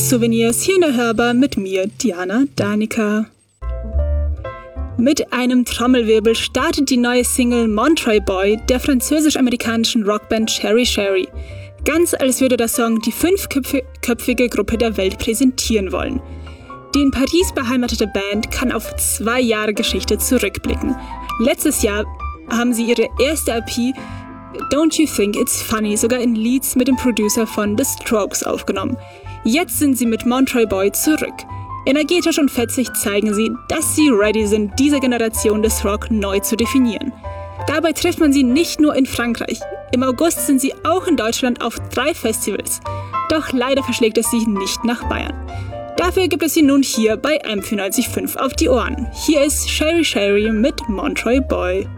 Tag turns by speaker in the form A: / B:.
A: Souvenirs hier in der Hörbar mit mir, Diana Danica. Mit einem Trommelwirbel startet die neue Single Montreux Boy der französisch-amerikanischen Rockband Sherry Sherry. Ganz als würde der Song die 5-köpfige Gruppe der Welt präsentieren wollen. Die in Paris beheimatete Band kann auf 2 Jahre Geschichte zurückblicken. Letztes Jahr haben sie ihre erste EP Don't You Think It's Funny sogar in Leeds mit dem Producer von The Strokes aufgenommen. Jetzt sind sie mit Montreux Boy zurück. Energetisch und fetzig zeigen sie, dass sie ready sind, diese Generation des Rock neu zu definieren. Dabei trifft man sie nicht nur in Frankreich. Im August sind sie auch in Deutschland auf 3 Festivals. Doch leider verschlägt es sie nicht nach Bayern. Dafür gibt es sie nun hier bei M94.5 auf die Ohren. Hier ist Sherry Sherry mit Montreux Boy.